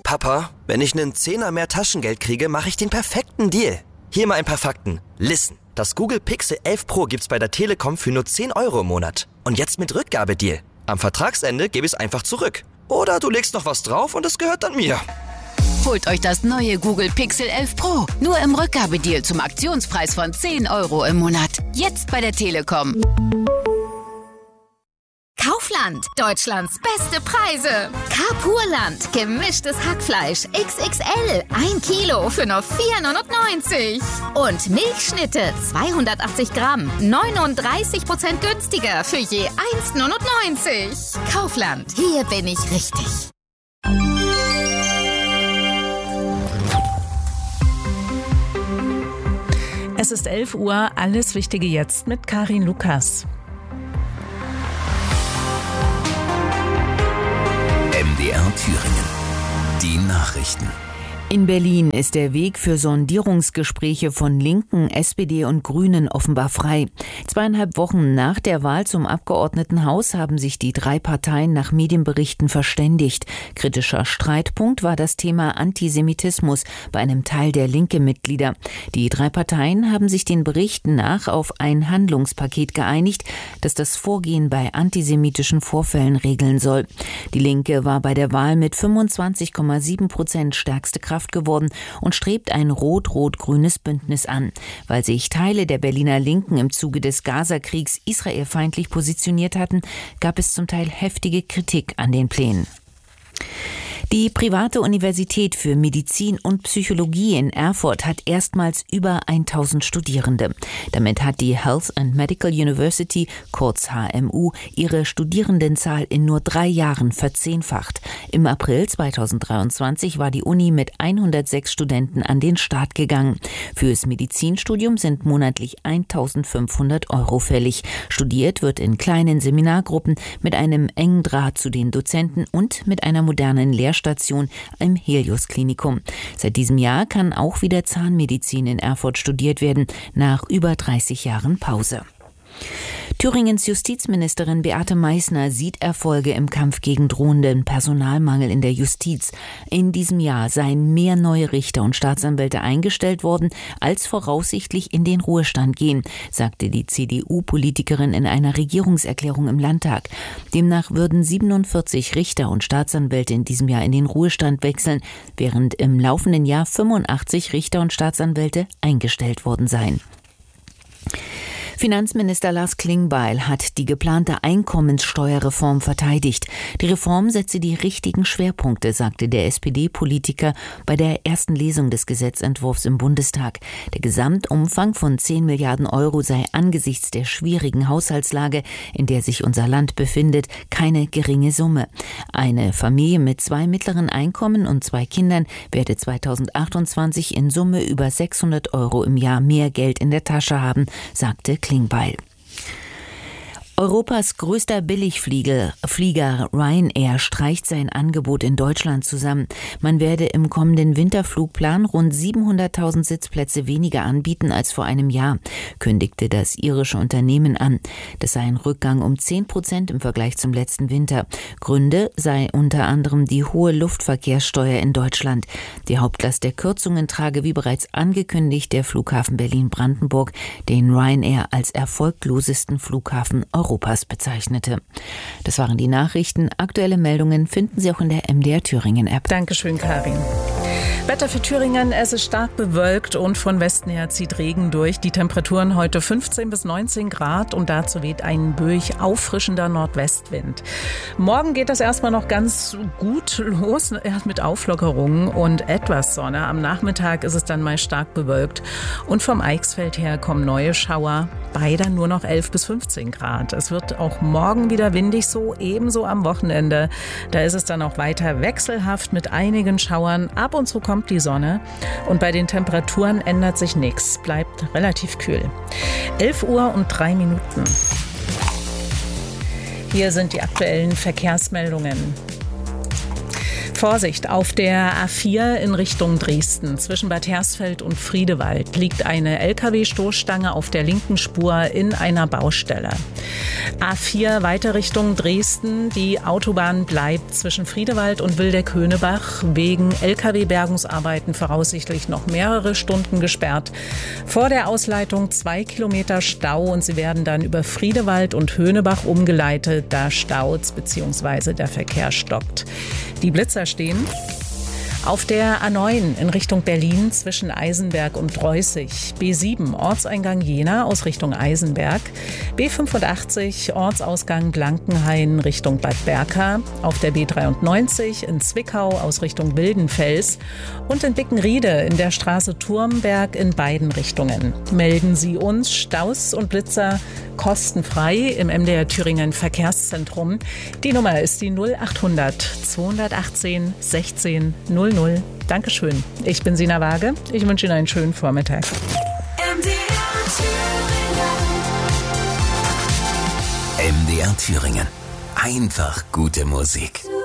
Papa, wenn ich einen Zehner mehr Taschengeld kriege, mache ich den perfekten Deal. Hier mal ein paar Fakten. Listen, das Google Pixel 11 Pro gibt's bei der Telekom für nur 10 € im Monat. Und jetzt mit Rückgabedeal. Am Vertragsende gebe ich es einfach zurück. Oder du legst noch was drauf und es gehört dann mir. Holt euch das neue Google Pixel 11 Pro. Nur im Rückgabedeal zum Aktionspreis von 10 € im Monat. Jetzt bei der Telekom. Kaufland, Deutschlands beste Preise. Carpurland, gemischtes Hackfleisch XXL, 1 Kilo für nur 4,99 €. Und Milchschnitte, 280 Gramm, 39% günstiger für je 1,99 €. Kaufland, hier bin ich richtig. Es ist 11 Uhr, alles Wichtige jetzt mit Karin Lukas. MDR Thüringen. Die Nachrichten. In Berlin ist der Weg für Sondierungsgespräche von Linken, SPD und Grünen offenbar frei. 2,5 Wochen nach der Wahl zum Abgeordnetenhaus haben sich die 3 Parteien nach Medienberichten verständigt. Kritischer Streitpunkt war das Thema Antisemitismus bei einem Teil der Linke-Mitglieder. Die 3 Parteien haben sich den Berichten nach auf ein Handlungspaket geeinigt, das das Vorgehen bei antisemitischen Vorfällen regeln soll. Die Linke war bei der Wahl mit 25,7% stärkste Kraft geworden und strebt ein rot-rot-grünes Bündnis an. Weil sich Teile der Berliner Linken im Zuge des Gaza-Kriegs israelfeindlich positioniert hatten, gab es zum Teil heftige Kritik an den Plänen. Die private Universität für Medizin und Psychologie in Erfurt hat erstmals über 1000 Studierende. Damit hat die Health and Medical University, kurz HMU, ihre Studierendenzahl in nur 3 Jahren verzehnfacht. Im April 2023 war die Uni mit 106 Studenten an den Start gegangen. Fürs Medizinstudium sind monatlich 1.500 € fällig. Studiert wird in kleinen Seminargruppen mit einem engen Draht zu den Dozenten und mit einer modernen Lehrstation im Helios-Klinikum. Seit diesem Jahr kann auch wieder Zahnmedizin in Erfurt studiert werden, nach über 30 Jahren Pause. Thüringens Justizministerin Beate Meißner sieht Erfolge im Kampf gegen drohenden Personalmangel in der Justiz. In diesem Jahr seien mehr neue Richter und Staatsanwälte eingestellt worden, als voraussichtlich in den Ruhestand gehen, sagte die CDU-Politikerin in einer Regierungserklärung im Landtag. Demnach würden 47 Richter und Staatsanwälte in diesem Jahr in den Ruhestand wechseln, während im laufenden Jahr 85 Richter und Staatsanwälte eingestellt worden seien. Finanzminister Lars Klingbeil hat die geplante Einkommenssteuerreform verteidigt. Die Reform setze die richtigen Schwerpunkte, sagte der SPD-Politiker bei der ersten Lesung des Gesetzentwurfs im Bundestag. Der Gesamtumfang von 10 Milliarden € sei angesichts der schwierigen Haushaltslage, in der sich unser Land befindet, keine geringe Summe. Eine Familie mit 2 mittleren Einkommen und 2 Kindern werde 2028 in Summe über 600 € im Jahr mehr Geld in der Tasche haben, sagte Klingbeil. Europas größter Billigflieger Ryanair streicht sein Angebot in Deutschland zusammen. Man werde im kommenden Winterflugplan rund 700.000 Sitzplätze weniger anbieten als vor einem Jahr, kündigte das irische Unternehmen an. Das sei ein Rückgang um 10% im Vergleich zum letzten Winter. Gründe sei unter anderem die hohe Luftverkehrssteuer in Deutschland. Die Hauptlast der Kürzungen trage, wie bereits angekündigt, der Flughafen Berlin-Brandenburg, den Ryanair als erfolglosesten Flughafen Europas bezeichnete. Das waren die Nachrichten. Aktuelle Meldungen finden Sie auch in der MDR Thüringen App. Dankeschön, Karin. Wetter für Thüringen, es ist stark bewölkt und von Westen her zieht Regen durch. Die Temperaturen heute 15 bis 19 Grad und dazu weht ein böig auffrischender Nordwestwind. Morgen geht das erstmal noch ganz gut los mit Auflockerungen und etwas Sonne. Am Nachmittag ist es dann mal stark bewölkt und vom Eichsfeld her kommen neue Schauer, bei dann nur noch 11 bis 15 Grad. Es wird auch morgen wieder windig, so ebenso am Wochenende. Da ist es dann auch weiter wechselhaft mit einigen Schauern. Ab und zu kommt die Sonne und bei den Temperaturen ändert sich nichts, bleibt relativ kühl. 11 Uhr und 3 Minuten. Hier sind die aktuellen Verkehrsmeldungen. Vorsicht, auf der A4 in Richtung Dresden zwischen Bad Hersfeld und Friedewald liegt eine Lkw-Stoßstange auf der linken Spur in einer Baustelle. A4 weiter Richtung Dresden. Die Autobahn bleibt zwischen Friedewald und Wildeck-Höhnebach wegen Lkw-Bergungsarbeiten voraussichtlich noch mehrere Stunden gesperrt. Vor der Ausleitung 2 Kilometer Stau und sie werden dann über Friedewald und Höhnebach umgeleitet. Da staut's bzw. der Verkehr stockt. Die Blitzer stehen auf der A9 in Richtung Berlin zwischen Eisenberg und Dreußig. B7 Ortseingang Jena aus Richtung Eisenberg. B85 Ortsausgang Blankenhain Richtung Bad Berka. Auf der B93 in Zwickau aus Richtung Wildenfels. Und in Bickenriede in der Straße Turmberg in beiden Richtungen. Melden Sie uns Staus und Blitzer kostenfrei im MDR Thüringen Verkehrszentrum. Die Nummer ist die 0800 218 16 00. Dankeschön. Ich bin Sina Waage. Ich wünsche Ihnen einen schönen Vormittag. MDR Thüringen. Einfach gute Musik.